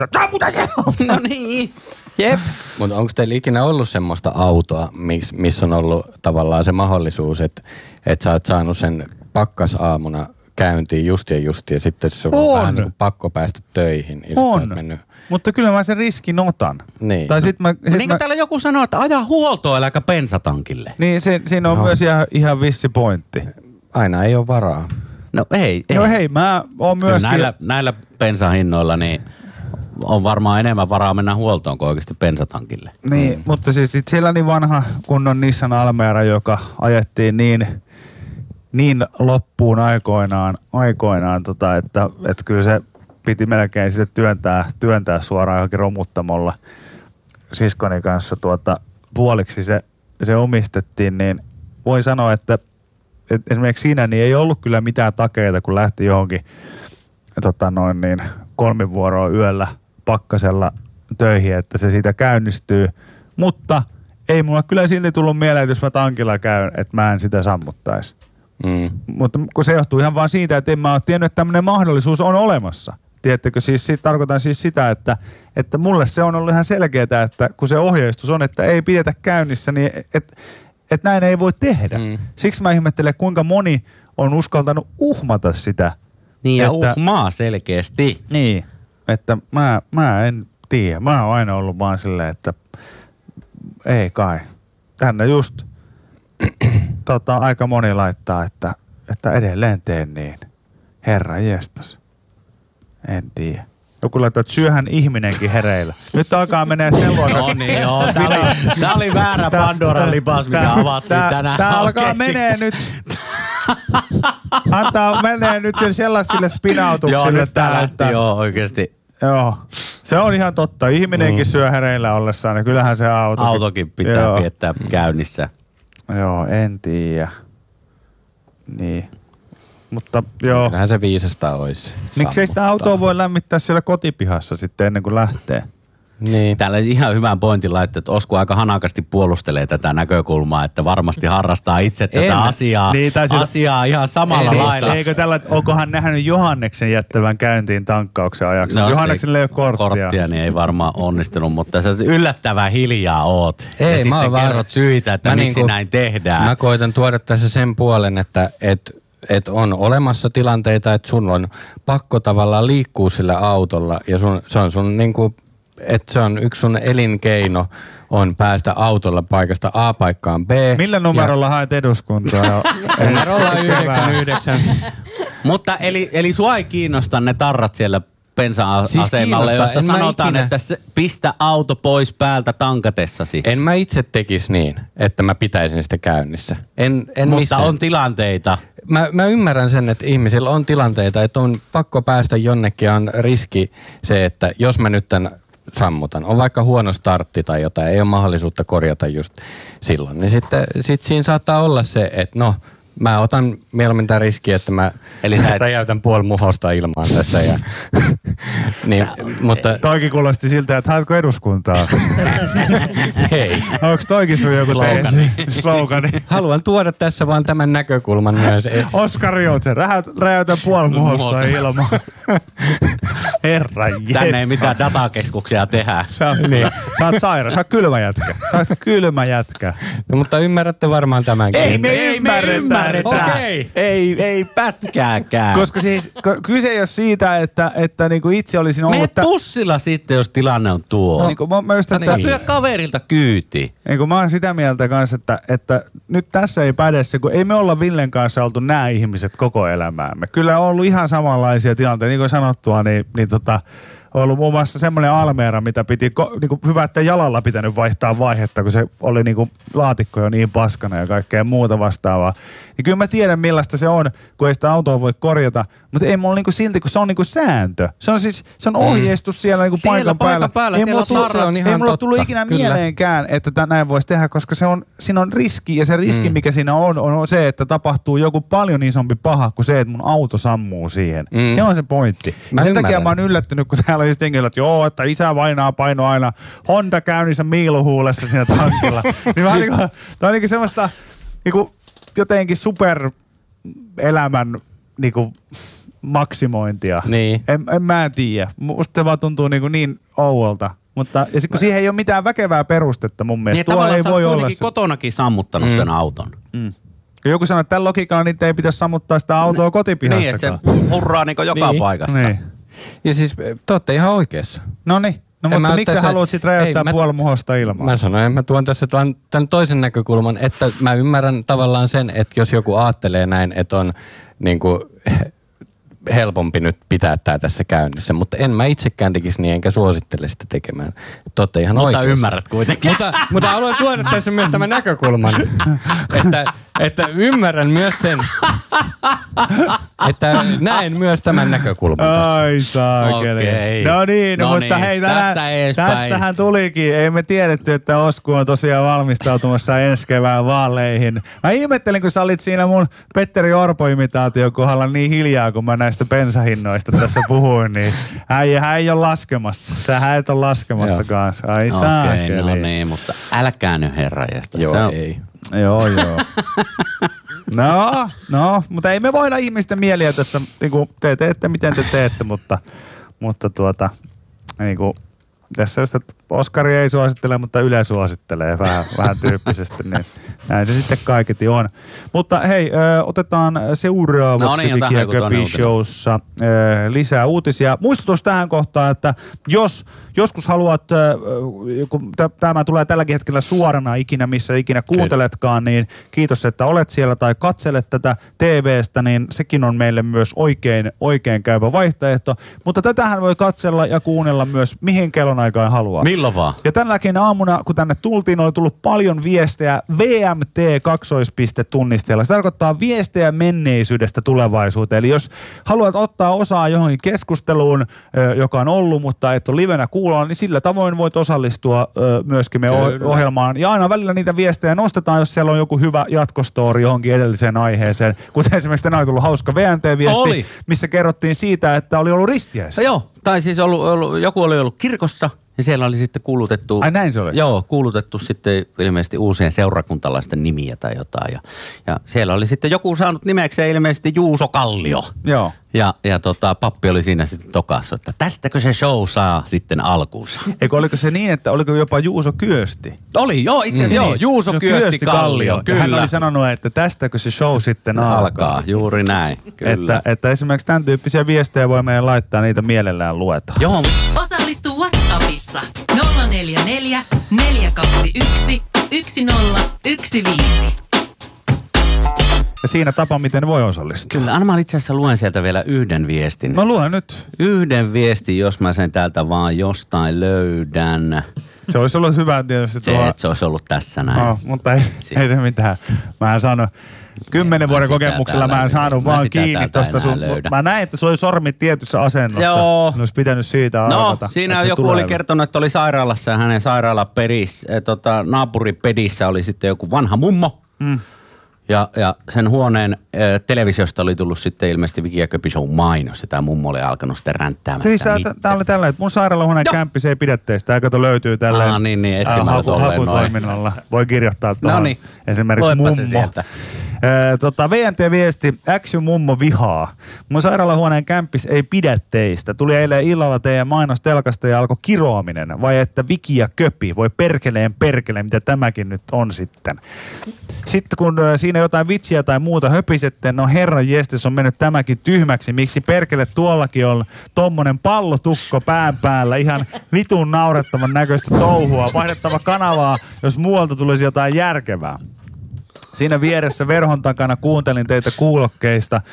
sammuta se! No niin. Jep. Mutta onko teillä ikinä ollut semmoista autoa, missä on ollut tavallaan se mahdollisuus, että sä oot saanut sen pakkasaamuna käyntiin just ja sitten se on vähän niin kuin pakko päästä töihin. On, mutta kyllä mä sen riskin otan. Niin. Tai niin kuin täällä joku sanoo, että aja huoltoa äläkä bensatankille. Niin, siinä on myös ihan vissi pointti. Aina ei ole varaa. No ei. No hei, mä oon myöskin... Näillä bensahinnoilla niin on varmaan enemmän varaa mennä huoltoon kuin oikeasti bensatankille. Niin, mutta siis siellä niin vanha kunnon Nissan Almera, joka ajettiin niin loppuun aikoinaan että kyllä se piti melkein sitten työntää suoraan johonkin romuttamolla siskoni kanssa puoliksi se omistettiin, niin voin sanoa, että esimerkiksi siinä niin ei ollut kyllä mitään takeita, kun lähti johonkin 3 vuoroa yöllä pakkasella töihin, että se siitä käynnistyy, mutta ei mulla kyllä silti tullut mieleen, että jos mä tankilla käyn, että mä en sitä sammuttaisi. Mutta kun se johtuu ihan vaan siitä, että en mä ole tiennyt, että tämmöinen mahdollisuus on olemassa. Tiedättekö, siis tarkoitan siis sitä, että mulle se on ollut ihan selkeää, että kun se ohjeistus on, että ei pidetä käynnissä, niin että näin ei voi tehdä. Siksi mä ihmettelen, kuinka moni on uskaltanut uhmata sitä. Niin ja uhmaa selkeästi. Niin, että mä en tiedä. Mä oon aina ollut vaan silleen, että ei kai. Tänne just aika moni laittaa, että edelleen teen niin. Herra jestas. En tiedä. Joku laittaa, että syöhän ihminenkin hereillä. Nyt alkaa menee sen luokassa. No niin, joo. Tää oli väärä Pandoran lipas, mikä avattiin tänään. Tää alkaa menee nyt. Menee nyt sellaisille spinautuksille. Joo, nyt tää lähti oikeesti. Joo. Se on ihan totta. Ihminenkin syö hereillä ollessaan, niin kyllähän se autokin pitää piettää käynnissä. Joo, en tiedä. Niin. Mutta joo. Kyllähän se viisasta olisi. Miksei sitä autoa voi lämmittää siellä kotipihassa sitten ennen kuin lähtee? Niin. Täällä ihan hyvän pointin laittaa, että Osku aika hanakasti puolustelee tätä näkökulmaa, että varmasti harrastaa itse tätä asiaa ihan samalla lailla. Eikö onkohan nähnyt Johanneksen jättävän käyntiin tankkauksen ajaksi? No, Johannekselle ei ole korttia. Niin ei varmaan onnistunut, mutta sä yllättävän hiljaa oot. Ei, ja sitten kerrot syitä, että miksi näin tehdään. Mä koitan tuoda tässä sen puolen, että on olemassa tilanteita, että sun on pakko tavallaan liikkua sillä autolla ja se on sun niinku, että se on yksi sun elinkeino on päästä autolla paikasta A paikkaan B. Millä numerolla haet eduskuntaa? Numerolla 99. Mutta eli sua ei kiinnosta ne tarrat siellä bensa-asemalle, jossa sanotaan, että pistä auto pois päältä tankatessasi. En mä itse tekisi niin, että mä pitäisin sitä käynnissä. Mutta missään. On tilanteita. Mä ymmärrän sen, että ihmisillä on tilanteita, että on pakko päästä jonnekin ja on riski se, että jos mä nyt tän sammutan, on vaikka huono startti tai jotain, ei ole mahdollisuutta korjata just silloin, niin sitten siinä saattaa olla se, että no, mä otan mieluummin tämän riskiä, että mä räjäytän puoli muhosta ilmaan tässä. Ja, niin, mutta toikin kuulosti siltä, että haetko eduskuntaa? Hei. Onko toikin sun joku slogani? Haluan tuoda tässä vaan tämän näkökulman myös. Oskari Joutsen, räjäytän puoli muhosta ilmaan. Herra jestä. Tänne ei mitään datakeskuksia tehdä. Sä oot saira, sä oot kylmä jätkä. No mutta ymmärrätte varmaan tämänkin. Ei me ymmärretä. Okei. Ei pätkääkään. Koska siis kyse ei ole siitä, että niinku itse olisin ollut... Mene bussilla sitten, jos tilanne on tuo. Niinku mä just, että... Pyydä kaverilta kyyti. Niinku mä oon sitä mieltä kanssa, että nyt tässä ei päde se, kun ei me olla Villen kanssa oltu nämä ihmiset koko elämäämme. Kyllä on ollut ihan samanlaisia tilanteita, niin kuin sanottua, niin on ollut muun muassa semmoinen Almera, mitä piti, niinku, hyvä, että jalalla pitänyt vaihtaa vaihetta, kun se oli niinku laatikko jo niin paskana ja kaikkea muuta vastaavaa. Niin kyllä mä tiedän, millaista se on, kun ei sitä autoa voi korjata, mutta ei mulla niinku silti, kun se on niinku sääntö. Se on ohjeistus siellä niinku paikan päällä. Ei mulla tullut ikinä mieleenkään, että näin voisi tehdä, koska siinä on riski, ja se riski, mikä siinä on se, että tapahtuu joku paljon isompi paha kuin se, että mun auto sammuu siihen. Se on se pointti. Sen takia mä oon yllättynyt, kun täällä on just henkilöt, että joo, että isä vainaa paino aina Honda käynnissä miiluhuulessa siinä tankilla. Niin vähän niinku, tää on niinku semmoista niinku jotenkin superelämän niinku maksimointia. Niin. En mä tiedä. Musta se vaan tuntuu niin ouolta. Mutta ja kun siihen ei ole mitään väkevää perustetta mun mielestä. Niin, tuo ei voi olla kotonakin sammuttanut sen auton. Joku sanoo, että tällä logiikalla niitä ei pitäisi sammuttaa sitä autoa kotipihassakaan. Niin, että se hurraa joka paikassa. Niin. Ja siis te ootte ihan oikeassa. Noniin. No mutta miksi sä haluat sit räjäyttää puolimuhosta ilmaa? Mä sanoin, mä tuon tässä tämän toisen näkökulman, että mä ymmärrän tavallaan sen, että jos joku ajattelee näin, että on niinku helpompi nyt pitää tää tässä käynnissä, mutta en mä itsekään tekisi niin, enkä suosittele sitä tekemään. Te ootte ihan oikeassa. Mutta ymmärrät kuitenkin. Mutta haluan tuoda tässä myös tämän näkökulman, että ymmärrän myös sen, että näen myös tämän näkökulman tässä. Ai saakeli. Okei. No niin, mutta hei, tästähän tulikin. Ei me tiedetty, että Osku on tosiaan valmistautumassa ensi kevään vaaleihin. Mä ihmettelin, kun sä olit siinä mun Petteri Orpo-imitaation kohdalla niin hiljaa, kun mä näistä bensahinnoista tässä puhuin, niin hän ei ole laskemassa. Sähän et ole laskemassa kanssa. Ai saakeli. Okei, no niin, mutta älkää nyt herranjestas. Joo, ei. Joo. No, mutta ei me voida ihmisten mieliä tässä, niinku, te teette miten te teette, mutta niinku, tässä just, että Oskari ei suosittele, mutta Yle suosittelee vähän tyyppisesti, niin näin se sitten kaiketi on. Mutta hei, otetaan seuraavaksi Viki ja Köpi Showssa lisää uutisia. Muistutus tähän kohtaan, että jos joskus haluat, kun tämä tulee tälläkin hetkellä suorana missä ikinä kuunteletkaan, niin kiitos, että olet siellä tai katselet tätä TV:stä, niin sekin on meille myös oikein käypä vaihtoehto. Mutta tätähän voi katsella ja kuunnella myös mihin kellonaikaan haluaa. Milloin vaan? Ja tälläkin aamuna, kun tänne tultiin, oli tullut paljon viestejä VMT-tunnisteella. Se tarkoittaa viestejä menneisyydestä tulevaisuuteen. Eli jos haluat ottaa osaa johonkin keskusteluun, joka on ollut, mutta et ole livenä kuulla, niin sillä tavoin voit osallistua myöskin meidän ohjelmaan. Ja aina välillä niitä viestejä nostetaan, jos siellä on joku hyvä jatkostoori johonkin edelliseen aiheeseen. Kuten esimerkiksi tänään oli tullut hauska VMT-viesti, missä kerrottiin siitä, että oli ollut ristiäistä. Joo, tai siis joku oli ollut kirkossa. Ja siellä oli sitten kuulutettu... Ai näin se oli? Joo, kuulutettu sitten ilmeisesti uusien seurakuntalaisten nimiä tai jotain. Ja siellä oli sitten joku saanut nimekseen ilmeisesti Juuso Kallio. Joo. Ja pappi oli siinä sitten tokassa, että tästäkö se show saa sitten alkuunsa. Eikö oliko se niin, että oliko jopa Juuso Kyösti? Oli, joo, itse asiassa joo. Juuso Kyösti Kallio. Kyllä. Hän oli sanonut, että tästäkö se show sitten alkaa. Juuri näin, kyllä. Että esimerkiksi tämän tyyppisiä viestejä voi meidän laittaa, niitä mielellään luetaan. Joo. Osallistu WhatsAppissa 044 421 1015. Ja siinä tapa, miten voi osallistua. Kyllä, anna mä itse asiassa luen sieltä vielä yhden viestin. Mä luen nyt. Yhden viestin, jos mä sen täältä vaan jostain löydän. Se olisi ollut hyvä tietysti. Se olisi ollut tässä näin. No, mutta ei se mitään. Mä en saanut 10 vuoden kokemuksella mä en saanut vaan kiinni tosta sun. Mä näin, että sulla oli sormit tietyssä asennossa. Joo. Olisi pitänyt siitä arvata. No, siinä joku oli kertonut, että oli sairaalassa ja hänen naapuripedissä oli sitten joku vanha mummo. Ja sen huoneen televisiosta oli tullut sitten ilmeisesti Viki ja Köpi Show mainos, ja tämä mummo oli alkanut sitten ränttäämättä. Siis tää oli tällä, että mun sairaalahuoneen kämppis ei pidä teistä. Kato löytyy tälleen niin, hakutoiminnalla. Voi kirjoittaa tuohon esimerkiksi mummo. Se sieltä. VNT-viesti, mummo vihaa. Mun sairaalahuoneen kämppis ei pidä teistä. Tuli eilen illalla teidän mainos telkasta ja alkoi kiroaminen. Vai että Viki ja Köpi, voi perkeleen, mitä tämäkin nyt on sitten. Sitten kun siinä jotain vitsiä tai muuta höpisette, no herran jestes on mennyt tämäkin tyhmäksi. Miksi perkele tuollakin on tommonen pallotukko pään päällä. Ihan vitun naurettavan näköistä touhua. Vaihdettava kanavaa, jos muualta tulisi jotain järkevää. Siinä vieressä verhon takana kuuntelin teitä kuulokkeista.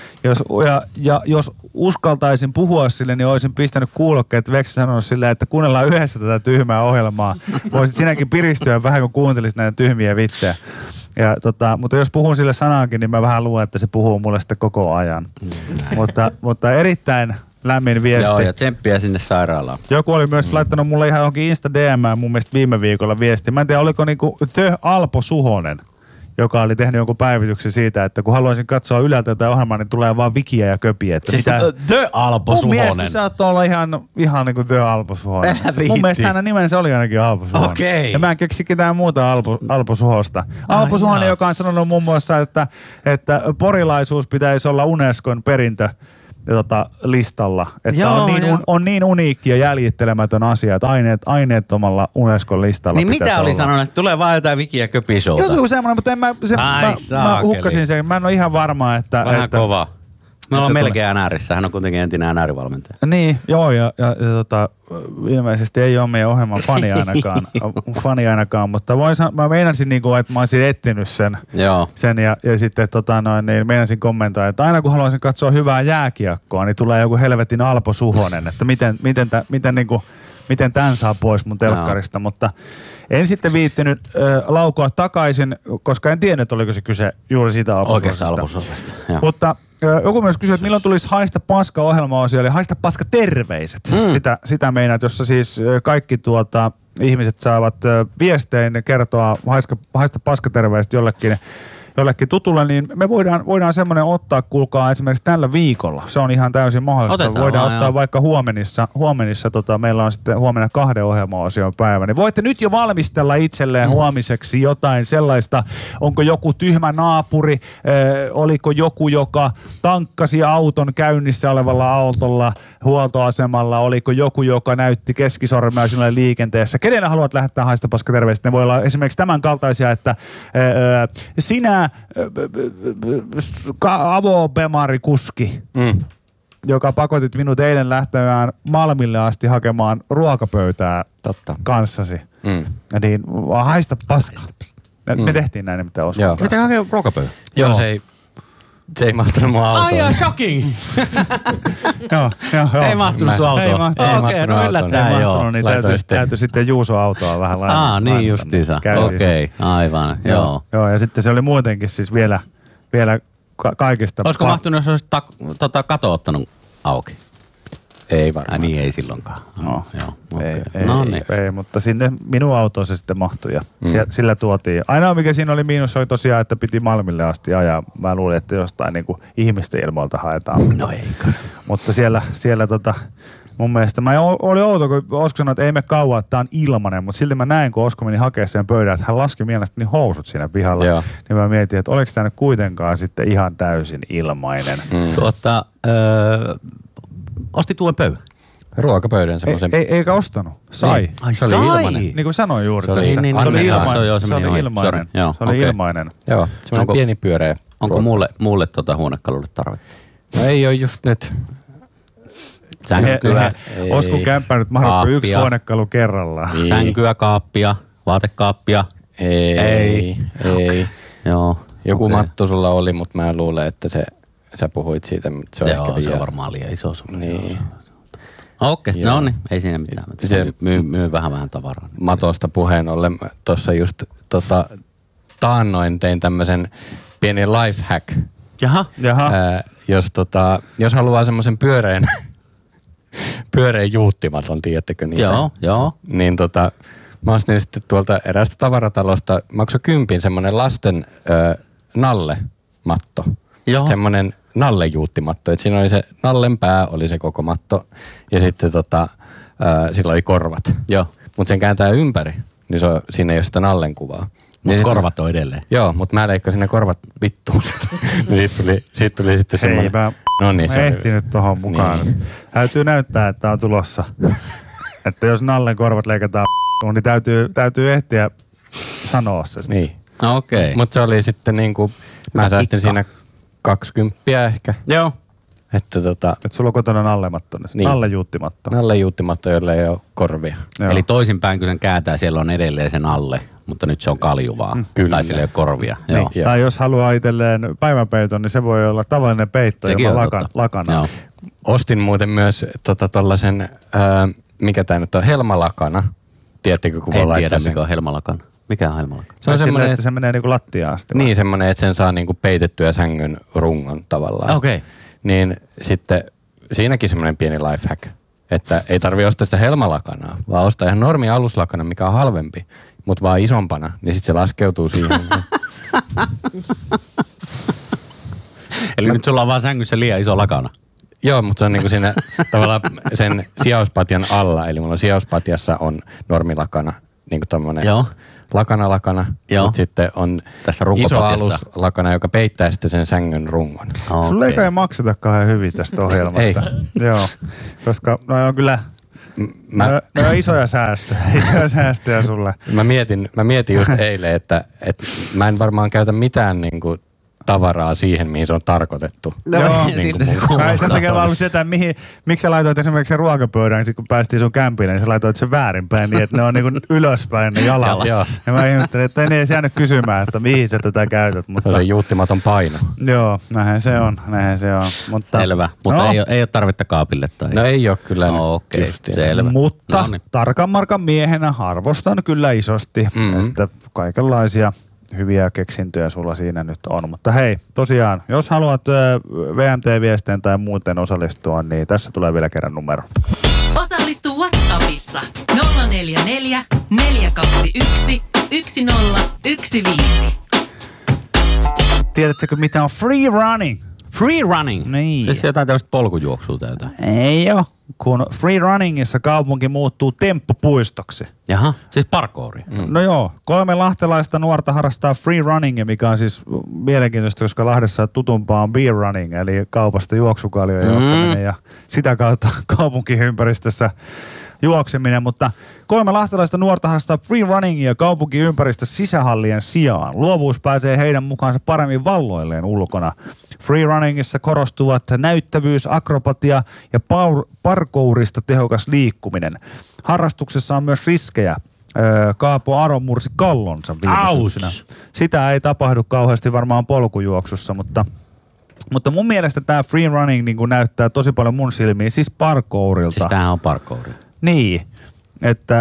Jos uskaltaisin puhua sille, niin olisin pistänyt kuulokkeet veksi sanonut silleen, että kuunnellaan yhdessä tätä tyhmää ohjelmaa. Voisit sinäkin piristyä vähän, kun kuuntelisit näitä tyhmiä vitsejä. Mutta jos puhun sille sanankin, niin mä vähän luulen, että se puhuu mulle sitten koko ajan. Mutta erittäin lämmin viesti. Joo, ja tsemppiä sinne sairaalaan. Joku oli myös laittanut mulle ihan johonkin Insta-DM:ään mun mielestä viime viikolla viesti. Mä en tiedä, oliko niinku Alpo Suhonen, joka oli tehnyt jonkun päivityksen siitä, että kun haluaisin katsoa Yleltä jotain ohjelmaa, niin tulee vaan Vikiä ja Köpiä. Että siis The Alpo Suhonen. Mun mielestä saattoi olla ihan niin kuin The Alpo Suhonen. Mun mielestä hänen nimensä oli ainakin Alpo Suhonen. Okei. Ja mä en keksi ketään muuta Alpo Suhosta. Alpo Suhonen, joka on sanonut muun muassa, että porilaisuus pitäisi olla Unescon perintö. listalla. Että Joo, on niin uniikki ja jäljittelemätön asia, että aineettomalla Unescon listalla Niin pitäisi mitä oli olla. sanonut, että tulee vaan jotain Viki ja Köpi showta? Joku semmoinen, mutta mä hukkasin sen. Mä en ole ihan varma, että... Vähän kova. Me ollaan tulee. melkein NRissä. Hän on kuitenkin entinen NR-valmentaja. Niin, joo, ja ilmeisesti ei ole meidän ohjelman fani ainakaan, mutta mä meinasin, niinku, että mä olisin etsinyt sen Joo. ja sitten niin meinasin kommentoida, että aina kun haluaisin katsoa hyvää jääkiekkoa, niin tulee joku helvetin Alpo Suhonen, että miten tämän saa pois mun telkkarista, mutta en sitten viittinyt laukoa takaisin, koska en tiennyt, oliko se kyse juuri siitä Oikeassa Alpo Suhosta. Mutta joku myös kysyi, että milloin tulisi Haista paska -ohjelmaosio, eli Haista paska terveiset. Sitä meinaat, jossa siis kaikki ihmiset saavat viestein kertoa Haista paska terveiset jollekin tutulle, niin me voidaan semmoinen ottaa, kuulkaa, esimerkiksi tällä viikolla. Se on ihan täysin mahdollista. Voidaan ottaa vaikka huomenissa meillä on sitten huomenna 2 ohjelmaosion päivä. Niin voitte nyt jo valmistella itselleen huomiseksi jotain sellaista, onko joku tyhmä naapuri, oliko joku, joka tankkasi auton käynnissä olevalla autolla huoltoasemalla, oliko joku, joka näytti keskisormea sinulle liikenteessä. Kenelle haluat lähettää Haista paska terveiset? Ne voi olla esimerkiksi tämän kaltaisia, että sinä avobemari-kuski, joka pakotit minut eilen lähtemään Malmille asti hakemaan ruokapöytää kanssasi. Niin haista paska. Me tehtiin näin, mitä osaa. Mitä hakea ruokapöytä? Joo, se ei mahtunut mun autoon. Ai shocking! Joo. Ei mahtunut sun autoon. Ei mahtunut. Okei, no yllättäen ei joo. mahtunut, niin täytyy sitten Juuso-autoa vähän laittaa. Niin justiinsa. Okei, aivan, joo. Joo, ja sitten se oli muutenkin siis vielä kaikista... Olisiko mahtunut, jos olisit kato ottanut auki? Ei varmaan. Niin ei silloinkaan. No, joo, okay. ei, mutta sinne minun autoon se sitten mahtui ja sillä tuotiin. Ainoa mikä siinä oli miinus oli tosiaan, että piti Malmille asti ajaa. Mä luulin, että jostain niin kuin ihmisten ilmoilta haetaan. No eikö. Mutta siellä mun mielestä mä oli outo, kun Osko sanoi, että ei me kauan, että tää on ilmanen, mutta silti mä näin, kun Osko meni hakea sen pöydän, että hän laski mielestäni housut siinä pihalla. Joo. Niin mä mietin, että oliko tää nyt kuitenkaan sitten ihan täysin ilmainen. Osti tuon pöydän. Ruokapöydän semmoisen. Eikä ostanut. Sai. Niin. Ai, se oli ilmanen. Niin kuin sanoin juuri se tässä. Oli, se oli ilmainen. Se oli ilmainen. Se oli ilmainen. Joo, semmoinen pieni pyöreä. Onko mulle huonekalulle tarve? No ei ole just nyt. Sänkyä. Olisiko kämppä nyt mahdollisesti yksi huonekalu kerrallaan? Ei. Sänkyä, kaappia, vaatekaappia. Ei. Joo. Joku matto sulla oli, mutta mä luulen, että sä puhuit siitä, mutta se on ehkä se on varmaan liian iso. Niin. Okei, no niin, ei siinä mitään. Myy vähän tavaraa. Matosta puheen ollen tuossa just taannoin tein tämmöisen pienen lifehack. Jaha. Jos haluaa semmoisen pyöreän juuttimaton, tiedättekö niitä? Joo. Niin mä ostin sitten tuolta eräästä tavaratalosta, maksoi 10 semmoinen lasten nallematto. Joo. Semmoinen nallejuuttimatto, että siinä oli se nallen pää, oli se koko matto ja sitten sillä oli korvat. Joo. Mutta sen kääntää ympäri, niin siinä ei ole sitä nallen kuvaa. Mutta korvat on edelleen. Joo, mutta mä leikkasin ne korvat vittuun. Siitä tuli sitten semmoinen. No niin, se ehtinyt tohon mukaan. Niin. Täytyy näyttää, että on tulossa. Että jos nallen korvat leikataan niin täytyy ehtiä sanoa se. Niin. No, okei. Mutta se oli sitten niinku, mä säästin siinä 20 ehkä. Joo. Että että sulla on kotona nallematto, niin. Nallejuuttimatto. Nallejuuttimatto, jolla ei ole korvia. Joo. Eli toisinpäin, kun sen kääntää, siellä on edelleen sen alle, mutta nyt se on kalju vaan. Kyllä. Tai sillä ei ole korvia. Niin. Joo. Tai jos haluaa itselleen päivänpeiton, niin se voi olla tavallinen peitto, joka lakana. Joo. Ostin muuten myös tollasen, mikä tää nyt on, helmalakana. Tiedättekö, kun en tiedä, mikä on helmalakana. Mikä on helmalakana? Se on semmoinen, että se menee niinku lattiaan asti. Niin, semmoinen, että sen saa niinku peitettyä sängyn rungon tavallaan. Okei. Okay. Niin sitten siinäkin semmoinen pieni lifehack, että ei tarvitse ostaa sitä helmalakanaa, vaan ostaa ihan normi aluslakana, mikä on halvempi, mutta vaan isompana, niin sitten se laskeutuu siihen. Eli nyt sulla on vaan sängyssä liian iso lakana. Joo, mutta se on niinku siinä tavallaan sen sijauspatjan alla, eli mulla on sijauspatjassa on normilakana, niinku tommonen lakana, Joo. mutta sitten on Tässä iso runkopakessa. aluslakana, joka peittää sitten sen sängyn rungon. Okay. Sulle ei kai makseta kauhean hyvin tästä ohjelmasta. Ei. Joo, koska no on kyllä no on isoja säästöjä sulle. Mä mietin just eilen, että mä en varmaan käytä mitään niinku tavaraa siihen, mihin se on tarkoitettu. Joo, siltä se Mä kuulostaa sen takia tuolla. vaan sitä, miksi sä laitoit esimerkiksi sen ruokapöydän, sit kun päästiin sun kämpille, niin sä laitoit sen väärinpäin niin, että ne on niinku ylöspäin ne jalat. Joo. Ja mä ihmettelin, että en edes jäänyt kysymään, että mihin sä tätä käytät. Se Mutta on se juuttimaton paino. joo, näinhän se on. Mutta, Selvä, mutta ei ole tarvetta kaapille tai... No ei ole kyllä. Okei, justiinsa. selvä. Mutta Noniin. tarkan markan miehenä arvostan kyllä isosti, että kaikenlaisia hyviä keksintöjä sulla siinä nyt on. Mutta hei, tosiaan, jos haluat VMT-viesteen tai muuten osallistua, niin tässä tulee vielä kerran numero. Osallistu WhatsAppissa 044 421 1015. Tiedättekö, mitä on free running? Free running? Niin. Siis jotain tällaista polkujuoksua tai jotain. Ei oo. Kun free runningissa kaupunki muuttuu temppupuistoksi. Jaha, siis parkouri. No joo, 3 lahtelaista nuorta harrastaa free runningia, mikä on siis mielenkiintoista, koska Lahdessa tutumpaa on beer running, eli kaupasta juoksukaljojen ottaminen ja sitä kautta kaupunkiympäristössä juokseminen, mutta 3 lahtelaista nuorta harrastaa free runningia kaupunkiympäristössä sisähallien sijaan. Luovuus pääsee heidän mukaansa paremmin valloilleen ulkona. Free runningissa korostuvat näyttävyys, akrobatia ja parkourista tehokas liikkuminen. Harrastuksessa on myös riskejä. Kaapo Aro mursi kallonsa viime syksynä. Sitä ei tapahdu kauheasti varmaan polkujuoksussa, mutta mun mielestä tämä free running niin kuin näyttää tosi paljon mun silmiin, siis parkourilta. Siis tämähän on parkouri. Niin, että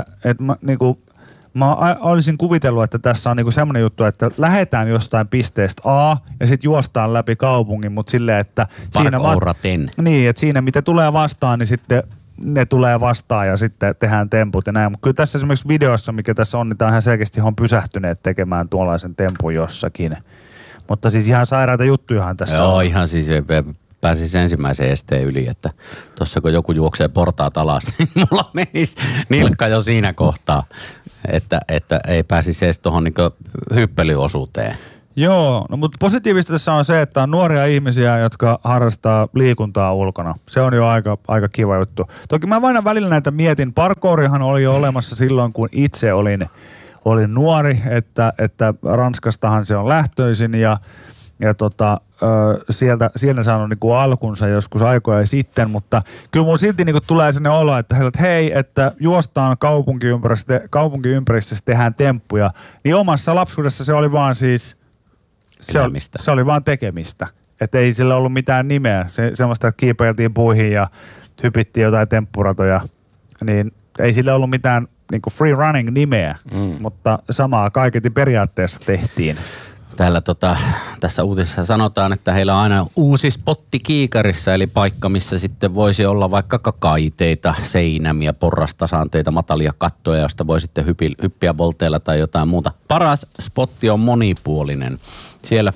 mä olisin kuvitellut, että tässä on niinku semmoinen juttu, että lähdetään jostain pisteestä A ja sitten juostaan läpi kaupungin, mutta silleen, että Parkouraten. niin, että siinä mitä tulee vastaan, niin sitten ne tulee vastaan ja sitten tehdään temput ja näin. Mutta kyllä tässä esimerkiksi videossa, mikä tässä on, niin tämä on ihan selkeästi pysähtyneet tekemään tuollaisen tempun jossakin. Mutta siis ihan sairaita juttujahan tässä Joo, on. ihan siis pääsis ensimmäiseen esteen yli, että tuossa kun joku juoksee portaat alas, niin mulla menisi nilkka jo siinä kohtaa, että ei pääsisi edes tuohon niinku hyppelyosuuteen. Joo, no mutta positiivista tässä on se, että on nuoria ihmisiä, jotka harrastaa liikuntaa ulkona. Se on jo aika kiva juttu. Toki mä vain välillä näitä mietin. Parkourihan oli jo olemassa silloin, kun itse olin nuori, että Ranskastahan se on lähtöisin ja sieltä saanut niinku alkunsa joskus aikoja sitten, mutta kyllä mun silti niinku tulee sellainen olo, että hei, että juostaan kaupunkiympäristössä tehdään temppuja, niin omassa lapsuudessa se oli vaan siis se oli vaan tekemistä. Että ei sillä ollut mitään nimeä. Semmoista, että kiipeiltiin puihin ja hypittiin jotain temppuratoja, niin ei sillä ollut mitään niinku free running nimeä, mutta samaa kaiketi periaatteessa tehtiin. Täällä tässä uutisessa sanotaan, että heillä on aina uusi spotti kiikarissa, eli paikka, missä sitten voisi olla vaikka kaiteita, seinämiä, porrastasanteita, matalia kattoja, josta voi sitten hyppiä volteilla tai jotain muuta. Paras spotti on monipuolinen. Siellä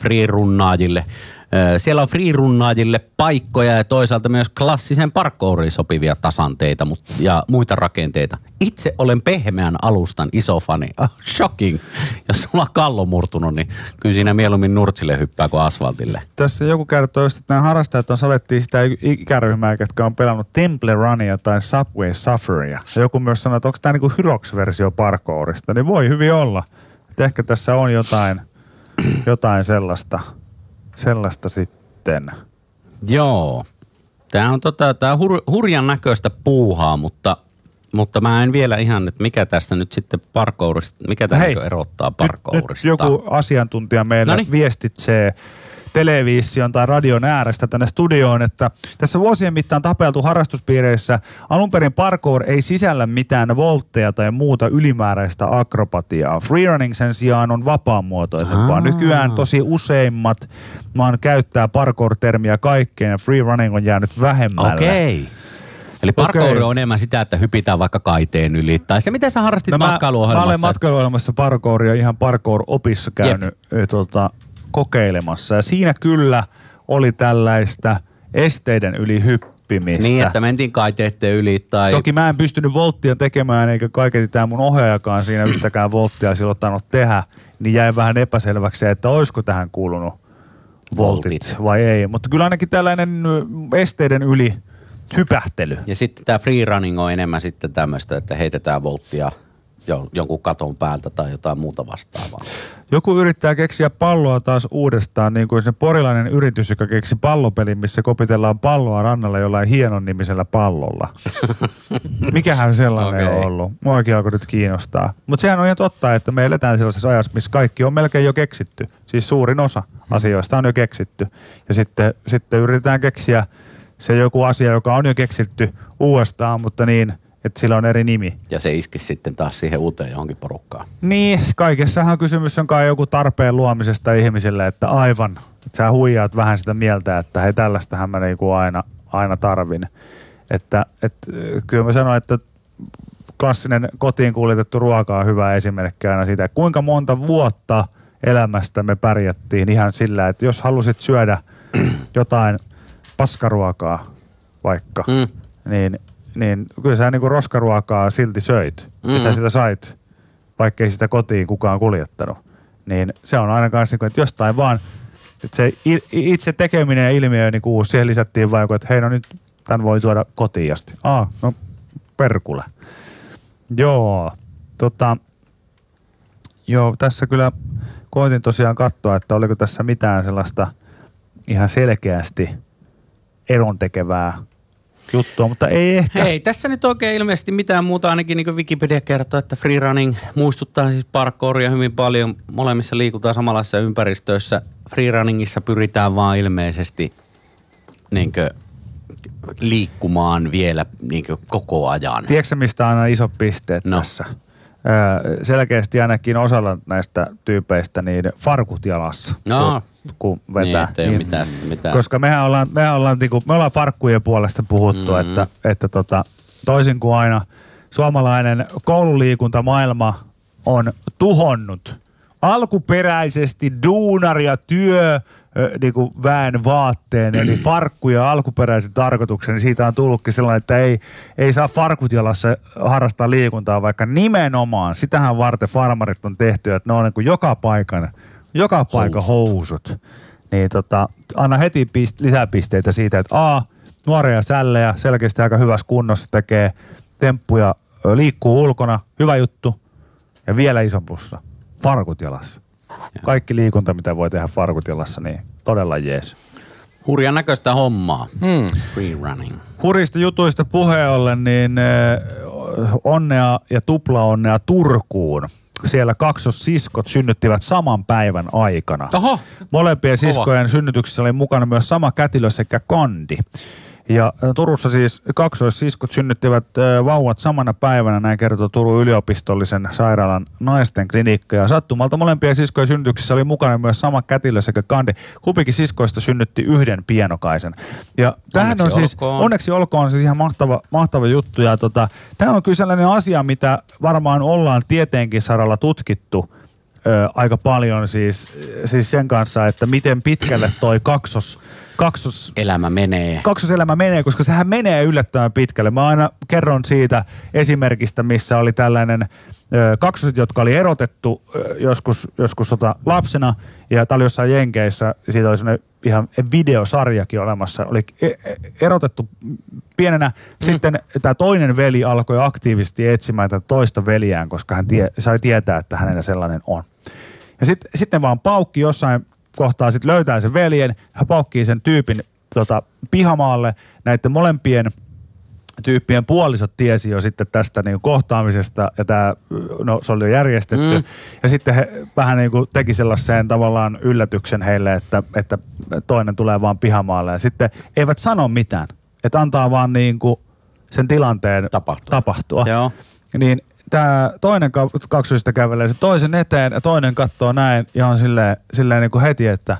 on freerunnaajille paikkoja ja toisaalta myös klassisen parkouriin sopivia tasanteita ja muita rakenteita. Itse olen pehmeän alustan iso fani. Shocking. Jos sulla on kallo murtunut, niin kyllä siinä mieluummin nurtsille hyppää kuin asfaltille. Tässä joku kertoo just, että nämä harrastajat salettiin sitä ikäryhmää, jotka on pelannut Temple Runia tai Subway Surferia. Ja joku myös sanoi, että onko tämä niinku Hyrox-versio parkourista, niin voi hyvin olla. Että ehkä tässä on jotain sellaista sitten. Joo. Tämä on hurjan näköistä puuhaa, mutta mä en vielä ihan, että mikä tästä nyt sitten parkourista, mikä tämä erottaa parkourista. Nyt joku asiantuntija meillä viestitsee television tai radion äärestä tänne studioon, että tässä vuosien mittaan tapeltu harrastuspiireissä alun perin parkour ei sisällä mitään voltteja tai muuta ylimääräistä akrobatiaa. Freerunning sen sijaan on vapaamuotoisempaa. Nykyään tosi useimmat maan käyttää parkour-termiä kaikkeen ja freerunning on jäänyt vähemmälle. Okei. Eli parkour on enemmän sitä, että hypitään vaikka kaiteen yli. Tai se, miten sä harrastit matkailuohjelmassa? Mä olen matkailuohjelmassa parkouria ihan parkour-opissa käynyt kokeilemassa. Ja siinä kyllä oli tällaista esteiden yli hyppyä. hyppimistä. Niin, että mentiin kaiteitten yli tai... Toki mä en pystynyt volttia tekemään, eikä kaiketi tämä mun ohjaajakaan siinä yhtäkään volttia silloin ottanut tehdä, niin jäi vähän epäselväksi, että olisiko tähän kuulunut voltit vai ei. Mutta kyllä ainakin tällainen esteiden yli hypähtely. Ja sitten tämä freerunning on enemmän sitten tämmöistä, että heitetään volttia jonkun katon päältä tai jotain muuta vastaavaa. Joku yrittää keksiä palloa taas uudestaan, niin kuin se porilainen yritys, joka keksi pallopelin, missä kopitellaan palloa rannalla jollain hienon nimisellä pallolla. Mikähän sellainen on ollut? Muakin alkoi nyt kiinnostaa. Mutta sehän on ihan totta, että me eletään sellaisessa ajassa, missä kaikki on melkein jo keksitty. Siis suurin osa asioista on jo keksitty. Ja sitten yritetään keksiä se joku asia, joka on jo keksitty uudestaan, mutta niin, että sillä on eri nimi. Ja se iskisi sitten taas siihen uuteen johonkin porukkaan. Niin, kaikessahan kysymys on kai joku tarpeen luomisesta ihmisille, että aivan, että sä huijaat vähän sitä mieltä, että hei tällaistähän mä niinku aina tarvin. Että kyllä mä sanon, että klassinen kotiin kuljetettu ruoka on hyvä esimerkki aina siitä, kuinka monta vuotta elämästä me pärjättiin ihan sillä, että jos halusit syödä jotain paskaruokaa vaikka, niin kyllä sä niinku roskaruokaa silti söit. Ja sä sitä sait, vaikkei sitä kotiin kukaan kuljettanut. Niin se on aina kanssa niinku, että jostain vaan, että se itse tekeminen ja ilmiö niinku uusi, siihen lisättiin vaan, että hei no nyt tän voi tuoda kotiin asti. No perkule. Joo, joo, tässä kyllä koitin tosiaan katsoa, että oliko tässä mitään sellaista ihan selkeästi erontekevää juttua, mutta ei ehkä. Ei tässä nyt oikein ilmeisesti mitään muuta, ainakin niin kuin Wikipedia kertoo, että freerunning muistuttaa siis parkouria hyvin paljon. Molemmissa liikutaan samanlaisissa ympäristöissä. Freerunningissa pyritään vaan ilmeisesti niin kuin liikkumaan vielä niin kuin koko ajan. Tiedätkö mistä on aina iso pisteet tässä? Selkeästi ainakin osalla näistä tyypeistä niin farkut jalassa, kun vetää. Niin, mitään. Koska me ollaan farkkujen puolesta puhuttu, että toisin kuin aina suomalainen koululiikuntamaailma on tuhonnut alkuperäisesti duunari- ja väen vaatteen, eli farkkuja alkuperäisen tarkoituksen, niin siitä on tullutkin sellainen, että ei saa farkut jalassa harrastaa liikuntaa, vaikka nimenomaan, sitähän varten farmarit on tehty, että ne on niin kuin joka paikan housut. Niin anna heti lisäpisteitä siitä, että nuoria sällejä, selkeästi aika hyvässä kunnossa, tekee temppuja, liikkuu ulkona, hyvä juttu, ja vielä isompussa, farkut jalassa. Kaikki liikunta, mitä voi tehdä farkut jalassa, niin todella jees. Hurjan näköistä hommaa. Free running. Hurjista jutuista puheen ollen, niin onnea ja tuplaonnea Turkuun. Siellä kaksossiskot synnyttivät saman päivän aikana. Oho! Molempien siskojen synnytyksessä oli mukana myös sama kätilö sekä kandi. Ja Turussa siis kaksoissiskot synnyttivät vauvat samana päivänä, näin kertoo Turun yliopistollisen sairaalan naisten klinikka. Ja sattumalta molempien siskojen synnytyksissä oli mukana myös sama kätilö sekä kandi. Kumpikin siskoista synnytti yhden pienokaisen. Ja tämähän on siis, onneksi olkoon siis ihan mahtava juttu. Ja tämä on kyllä sellainen asia, mitä varmaan ollaan tieteenkin saralla tutkittu aika paljon siis sen kanssa, että miten pitkälle toi kaksoselämä menee, koska sehän menee yllättävän pitkälle. Mä aina kerron siitä esimerkistä, missä oli tällainen kaksoset, jotka oli erotettu joskus lapsena, ja tää oli jossain Jenkeissä, siitä oli sellainen ihan videosarjakin olemassa, oli erotettu pienenä, sitten tämä toinen veli alkoi aktiivisesti etsimään tätä toista veljään, koska hän sai tietää, että hänellä sellainen on. Ja sitten vaan paukki jossain kohtaa, sitten löytää sen veljen, hän paukkii sen tyypin pihamaalle, näiden molempien tyyppien puolisot tiesi jo sitten tästä niin kohtaamisesta, ja se oli jo järjestetty. Ja sitten he vähän niin kuin teki sellaisen tavallaan yllätyksen heille, että toinen tulee vaan pihamaalle, ja sitten eivät sano mitään, että antaa vaan niin kuin sen tilanteen tapahtua. Joo. Niin tämä toinen kaksoisista kävelee se toisen eteen, ja toinen katsoo näin, ja on silleen niin kuin heti, että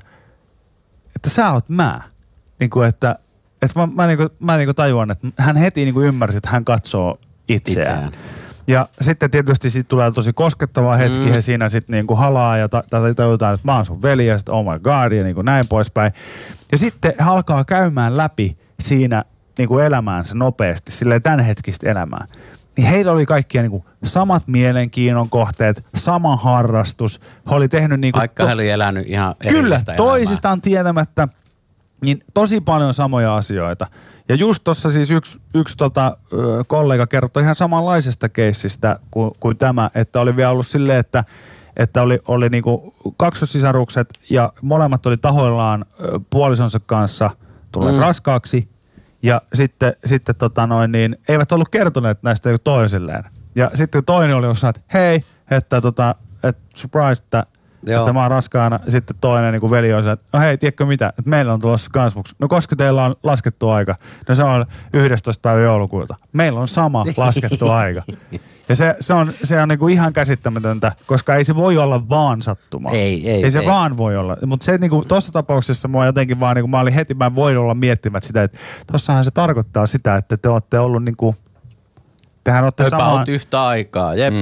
sä oot mä. Niin kuin, että mä tajuan, että hän heti niin kuin ymmärsi, että hän katsoo itseään. Ja sitten tietysti siitä tulee tosi koskettava hetki, he siinä sitten niin kuin halaa ja tajutaan, että mä oon sun veli ja sitten oh my god ja niin kuin näin poispäin. Ja sitten he alkaa käymään läpi siinä niin kuin elämäänsä nopeasti, silleen tämänhetkistä elämää, niin heillä oli kaikkia niin kuin samat mielenkiinnon kohteet, sama harrastus. He oli tehnyt niin kuin... Vaikka he oli elänyt ihan Kyllä, erillistä toisistaan tietämättä, niin tosi paljon samoja asioita. Ja just tuossa siis yksi kollega kertoi ihan samanlaisesta keissistä kuin tämä, että oli vielä ollut silleen, että oli niinku kaksossisarukset ja molemmat oli tahoillaan puolisonsa kanssa tulleet raskaaksi ja sitten niin eivät ollut kertoneet näistä toisilleen. Ja sitten kun toinen oli jossain, että hei, että surprise, että mä oon raskaana. Sitten toinen niin veli on että no hei, tiedätkö mitä, että meillä on tulossa kansmuksi. No koska teillä on laskettu aika? No se on 11. päivä joulukuuta. Meillä on sama laskettu aika. Ja se on niinku ihan käsittämätöntä, koska ei se voi olla vaan sattuma. Ei se vaan voi olla. Mutta se niinku tuossa tapauksessa mua jotenkin vaan niinku, mä olin heti, mä en voi olla miettimät sitä, että tossahan se tarkoittaa sitä, että te olette ollut niinku, tehän olette samaan. yhtä aikaa, jep.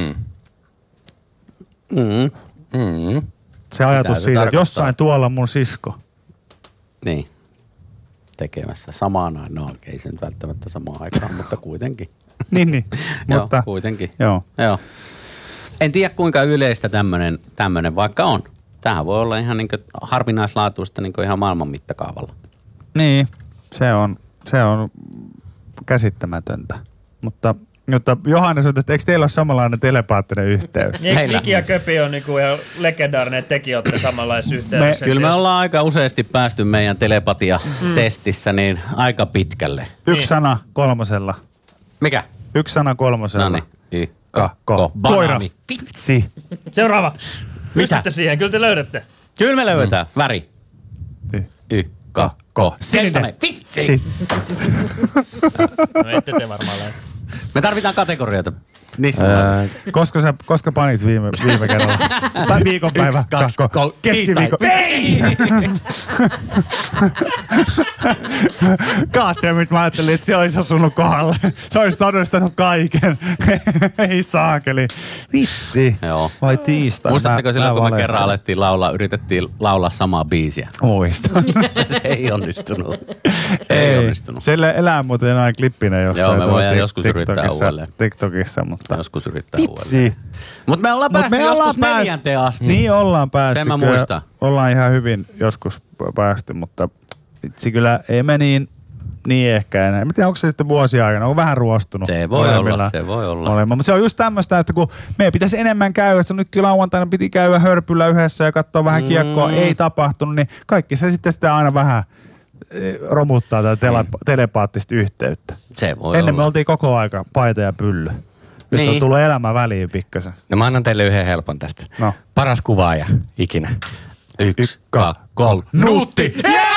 Se ajatus siitä, että jossain tuolla mun sisko. Niin. Tekemässä samaan aikaan. No ei se nyt välttämättä samaan aikaan, mutta kuitenkin. niin. Mutta joo, kuitenkin. Joo. En tiedä kuinka yleistä tämmönen vaikka on. Tämähän voi olla ihan niinku harvinaislaatuista niinku ihan maailman mittakaavalla. Niin, se on käsittämätöntä. Mutta Johannes, eikö teillä ole samanlainen telepaattinen yhteys? Eikö Viki ja Köpi on niinku ihan legendaarinen, että tekin olette samanlaisessa yhteydessä? Kyllä me ollaan aika useasti päästy meidän telepatia-testissä niin aika pitkälle. Yksi sana 3. Mikä? Yksi sana 3. Noniin. Koira. Vitsi. Seuraava. Pystytte siihen, kyllä te löydätte. Kyllä me löydetään. Väri. Sininen. Vitsi. No ette te varmaan lähde. Me tarvitaan kategorioita. Koska panit viime kerralla? Tai viikonpäivä. 1, 2, 3. Keskiviikko. Goddammit, mä ajattelin, että se olisi osunut kohdalle. Se olisi todistanut kaiken. Ei saakeli. Vitsi. Joo. Vai tiistai? Muistatteko silloin, kun me kerran yritettiin laulaa samaa biisiä? Muistan. Se ei onnistunut. Ei onnistunut. Siellä elää muuten aina klippinen jossain. Joo, me voidaan joskus yrittää uudelleen. TikTokissa, mutta... Joskus yrittää uudelleen. Mutta me ollaan päästy joskus 4. asti. Niin ollaan päästy. Sen mä muistan. Ollaan ihan hyvin joskus päästy, mutta itse kyllä ei me niin ehkä enää. En tiedä, onko se sitten vuosia aikana, on vähän ruostunut. Se voi olla. Mutta se on just tämmöistä, että kun meidän pitäisi enemmän käydä, että nytkin lauantaina piti käydä hörpyllä yhdessä ja katsoa vähän kiekkoa, ei tapahtunut, niin kaikki se sitten sitä aina vähän romuttaa tätä telepaattista yhteyttä. Se voi Ennen olla. me oltiin koko aika paita ja pylly. Nyt on tullut elämä väliin pikkasen. No mä annan teille yhden helpon tästä. No. Paras kuvaaja ikinä. 1, 2, 3. Nuutti!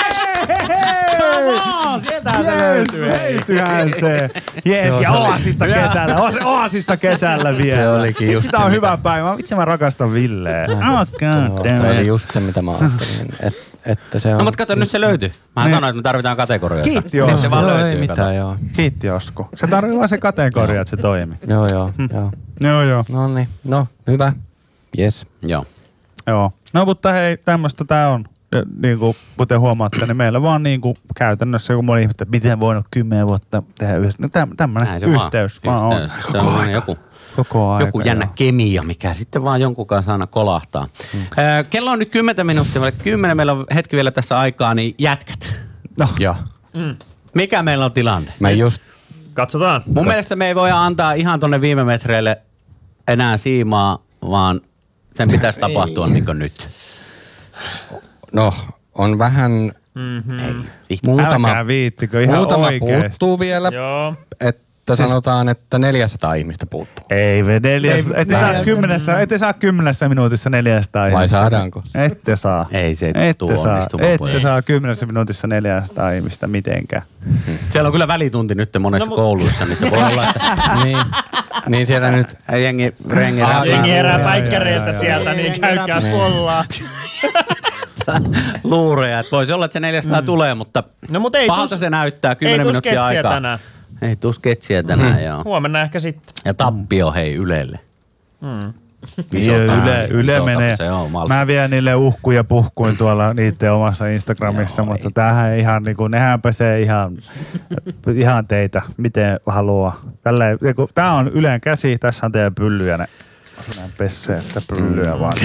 Sieltähän se löytyy. Löytyyhän se. Jees, ja Oasista kesällä. Oasista kesällä vielä. Se olikin just sitä on hyvä päivä. Vitsi mä rakastan Villeä. Se oli just se, mitä mä ajattelin. Että se on... No mutta kato, nyt se löytyy. Mä sanoin, että me tarvitaan kategorioita. Kiitti Osku. Se vaan löytyy. Ei mitään, joo. Kiitti Osku. Se tarvii vaan se kategoria, että se toimii. Joo. Joo. Noniin, no hyvä. Yes. Joo. No mutta hei, tämmöistä tää on. Niin kuin kuten huomaatte, niin meillä vaan niin kuin käytännössä, kun moni ihmettä, miten voinut 10 vuotta tehdä yhdessä. No tämmöinen yhteys vaan on. Koko aika. Joku jännä kemia, mikä sitten vaan jonkun kanssa aina kolahtaa. Kello on nyt 10 minuuttia, 10 meillä on hetki vielä tässä aikaa, niin jätkät. No. Joo. Mikä meillä on tilanne? Mä just... Katsotaan. Mun mielestä me ei voi antaa ihan tonne viime metreille enää siimaa, vaan sen pitäisi tapahtua niin kuin nyt. No, on vähän... Älkää viittikö ihan muutama oikeesti. puuttuu vielä, Joo. että sanotaan, että 400 ihmistä puuttuu. Ei me 400. Ette saa 10 minuutissa 400 ihmistä. Vai saadaanko? Ette saa. Ei se ette saa. onnistumaan. Ette saa 10 minuutissa 400 ihmistä mitenkään. Siellä on kyllä välitunti nyt monessa kouluissa, niin se voi olla, että niin siellä nyt... jengi herää päikkäreiltä sieltä, niin käykää pollaa. luureja. Että voisi olla, että se 400 tulee, mutta ei pahalta se näyttää 10 minuuttia aikaa. Tänään. Ei tuu sketsiä tänään, joo. Huomenna ehkä sitten. Ja tappio hei Ylelle. Yle menee. Se on Mä vien niille uhkuja puhkuin tuolla niiden omassa Instagramissa, Joo, mutta tämähän ei ihan niinku, nehän pesee ihan teitä, miten haluaa. Tää on Ylen käsi, tässä on teidän pyllyjä, ne pessee sitä pyllyä vaan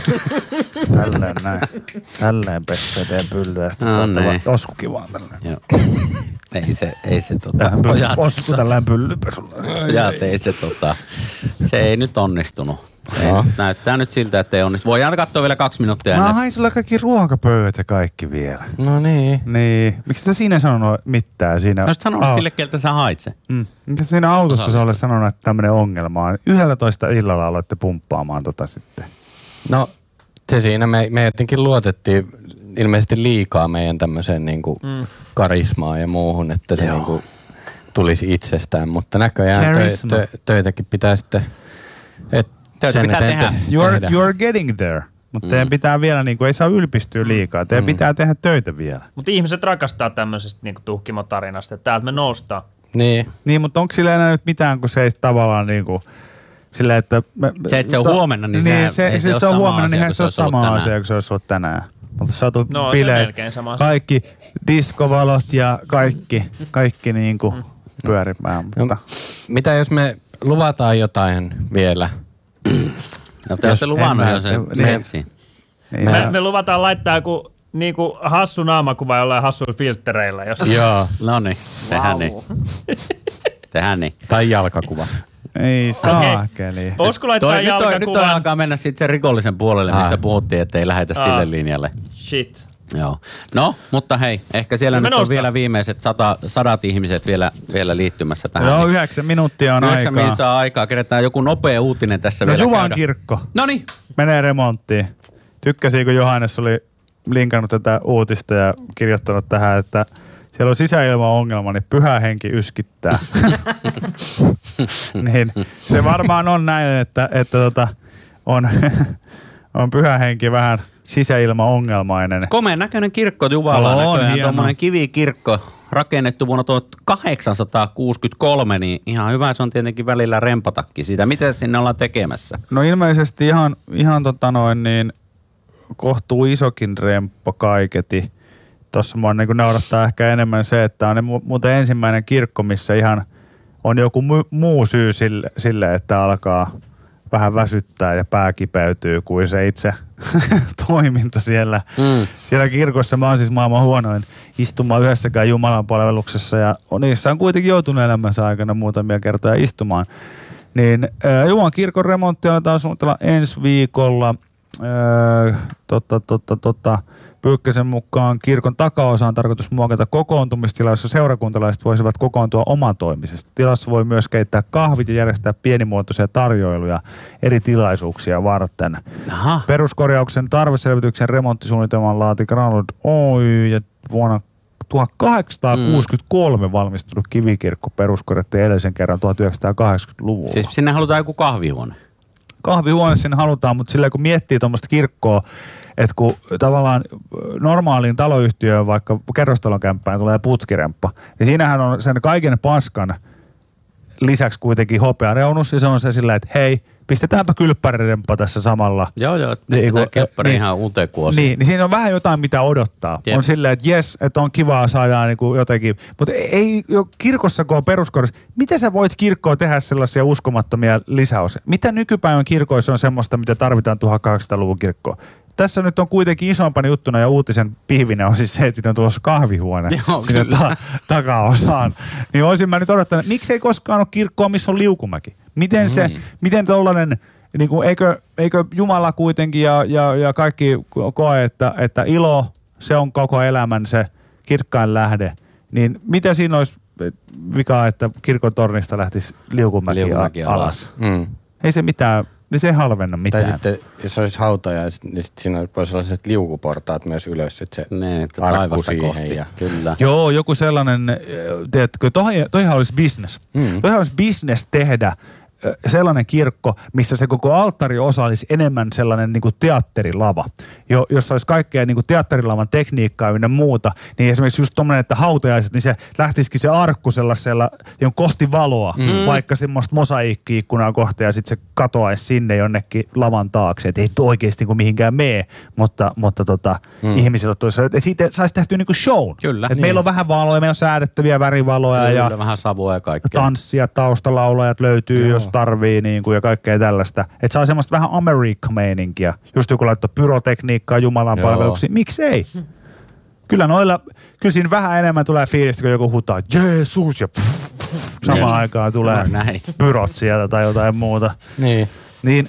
tälleen pessee teidän pyllyä, sitten oskukin vaan tälleen. Joo. Ei se pojat. Osku tällään pyllypesulla. Pojat, ei se se ei nyt onnistunut. Näyttää nyt siltä, että ei onnistu. Voidaan katsoa vielä 2 minuuttia ennen. Mä hain sulla kaikki ruokapöydät ja kaikki vielä. No niin. Niin. Miksi sä siinä sanonut mitään siinä? Olisit sanonut sille, keltä sä hait se. Mikä siinä autossa sä olet sanonut, että tämmönen ongelma on? 11 illalla aloitte pumppaamaan sitten. No se siinä me jotenkin luotettiin ilmeisesti liikaa meidän tämmöiseen niinku karismaan ja muuhun, että se niinku tulisi itsestään, mutta näköjään töitäkin pitää sitten Töitä pitää tehdä. You're getting there. Mutta teidän pitää vielä, niinku, ei saa ylpistyä liikaa. Teidän pitää tehdä töitä vielä. Mutta ihmiset rakastaa tämmöisestä niinku tuhkimotarinasta, että täältä me noustaan. Niin, mutta onko sillä enää nyt mitään, kun se ei tavallaan niinku silleen, että Se on huomenna, niin se on huomenna, niin se on sama asia, kun se olisi ollut tänään. Mutta saatu bileet, kaikki diskovalot ja kaikki niinku pyörimään. Mutta. Mitä jos me luvataan jotain vielä? No, te olette luvannut jo sen. Me luvataan laittaa joku niinku hassu naamakuva jollain hassuilla filttereillä. Joo. No niin, tehdään niin. Tai jalkakuva. Ei saakeli. Voisiko laittaa jalkakuvan? Nyt alkaa mennä sitten sen rikollisen puolelle, mistä puhuttiin, ettei lähetä sille linjalle. Shit. Joo. No, mutta hei, ehkä siellä nyt on vielä viimeiset 100 ihmiset vielä liittymässä tähän. Joo, 9 minuuttia on 9 minuuttia aikaa. Kerätään joku nopea uutinen tässä vielä Juvan käydä. kirkko. Noniin. Menee remonttiin. Tykkäsin, kun Johannes oli linkannut tätä uutista ja kirjoittanut tähän, että siellä on sisäilmaongelma, niin pyhä henki yskittää. Niin, se varmaan on näin, että on pyhä henki vähän sisäilmaongelmainen. Komeen näköinen kirkko Juvalla näköjään. Tuommoinen kivikirkko rakennettu vuonna 1863, niin ihan hyvä se on tietenkin välillä rempatakin siitä. Mitä sinne ollaan tekemässä? No ilmeisesti ihan niin kohtuu isokin remppa kaiketi. Tuossa mua niin naurattaa ehkä enemmän se, että on muuten ensimmäinen kirkko, missä ihan on joku muu syy sille, että alkaa vähän väsyttää ja pää kipeytyy kuin se itse toiminta siellä kirkossa. Mä oon siis maailman huonoin istumaan yhdessäkään Jumalan palveluksessa ja niissä on kuitenkin joutunut elämänsä aikana muutamia kertoja istumaan. Niin Jumalan kirkon remontti aletaan suunnitella ensi viikolla. Pyykkäsen mukaan kirkon takaosa on tarkoitus muokata kokoontumistila, jossa seurakuntalaiset voisivat kokoontua omatoimisesti. Tilassa voi myös keittää kahvit ja järjestää pienimuotoisia tarjoiluja eri tilaisuuksia varten. Aha. Peruskorjauksen tarveselvityksen remonttisuunnitelman laati Granlund Oy ja vuonna 1863 valmistunut kivikirkko peruskorjattiin edellisen kerran 1980-luvulla. Siis sinne halutaan joku kahvihuone. Kahvihuone sinne halutaan, mutta silleen kun miettii tuommoista kirkkoa, että kun tavallaan normaaliin taloyhtiöön vaikka kerrostalokämppään tulee putkiremppa, niin siinähän on sen kaiken paskan lisäksi kuitenkin hopeareunus ja se on se sillä, että hei, pistetäänpä kylppäriremppa tässä samalla. Joo, pistetään kelppari ihan uuteen kuosiin. Niin siinä on vähän jotain, mitä odottaa. Jep. On silleen, että jes, että on kivaa saada niin jotenkin, mutta ei kirkossa, kun on peruskorjaus, miten sä voit kirkkoon tehdä sellaisia uskomattomia lisäosia? Mitä nykypäivän kirkoissa on semmoista, mitä tarvitaan 1800-luvun kirkkoon? Tässä nyt on kuitenkin isompana juttuna ja uutisen pihvinä on siis se, että on tulossa kahvihuone sinne takaosaan. Niin olisin mä nyt odottanut, miksei koskaan ole kirkkoa, missä on liukumäki? Miten tollainen, niin kuin, eikö Jumala kuitenkin ja kaikki koe, että ilo, se on koko elämän se kirkkain lähde. Niin mitä siinä olisi vikaa, että kirkon tornista lähtisi liukumäki alas? Ei se mitään. Niin se ei halvenna mitään. Tai sitten, jos olisi hautaja, niin sitten siinä voisi olla sellaiset liukuportaat myös ylös, että se arkku siihen. Ja... Kyllä. Joo, joku sellainen, tiedätkö, toihan olisi business. Toihan olisi business tehdä sellainen kirkko, missä se koko alttariosa olisi enemmän sellainen niin kuin teatterilava, jossa olisi kaikkea niin kuin teatterilavan tekniikkaa ynnä muuta, niin esimerkiksi just tommoinen, että hautajaiset, niin se lähtisikin se arkku sellaisella kohti valoa, vaikka semmoista mosaiikki-ikkunaa kohti ja sitten se katoaisi sinne jonnekin lavan taakse, että ei oikeasti niin mihinkään mene, mutta ihmisillä tulisi, että siitä saisi tehtyä niin kuin shown. Kyllä. Että meillä on vähän valoja, meillä on säädettäviä värivaloja Kyllä, ja vähän savua ja kaikkea. tanssia, taustalaulajat löytyy, jos tarvii niin kuin, ja kaikkea tällaista. Että saa semmoista vähän Amerikka-meininkiä. Just joku laittoi pyrotekniikkaa Jumalan palveluksiin. Miksi ei? Kyllä siinä vähän enemmän tulee fiilistä, kun joku huutaa Jeesus ja samaan aikaan tulee pyrot sieltä tai jotain muuta. Niin. Niin